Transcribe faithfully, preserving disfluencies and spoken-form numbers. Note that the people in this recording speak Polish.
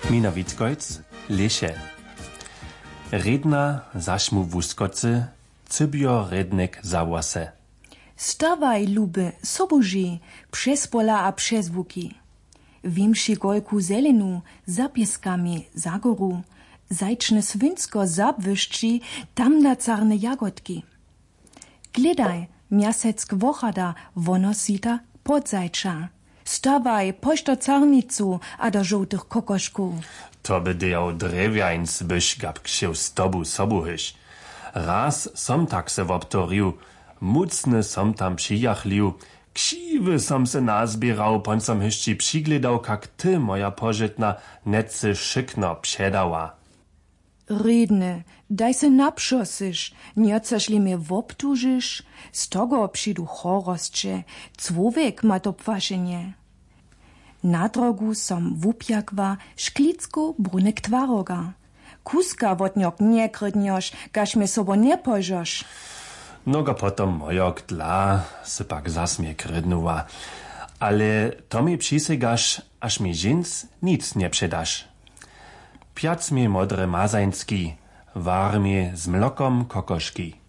Minowitskojc, Lesie. Redna zaśmu wuskocy, cybio rednek zawłase. Stawaj, lube, sobuży, przez pola a przez łuki. Wimszy golku zelenu, za pieskami, za goru. Zajczne swynsko zabwyszczy, tam na carne jagodki. Gledaj, miasec kwochada, wonosita, podzajcza. Stawaj, pość do carnicu, a do żółtych kokoszków. To by dejał drewiańc, byś gab ksiął z tobu sobuhyś. Raz som tak se woptorił, mucny som tam przyjachlił, ksiwy som se nazbierał, pon som hyszci przygledał, jak ty, moja pożytna, netce szykno przedała. Redne, daj se napszosysz, nie chcesz li mnie woptużysz, z tego przyjdu chorostcze, człowiek ma to pwaszenie. Na drogu som wupjakwa, szklicku brunek twaroga. Kuska wotniok nie krydniosz, gaś mnie sobo nie pojrzosz. Noga potom mojok dla, se pak zasmie krydnuwa. Ale to mi przysygasz, aż mi dżins nic nie przedasz. Piac mi modre mazański, war mi z mlokom kokoszki.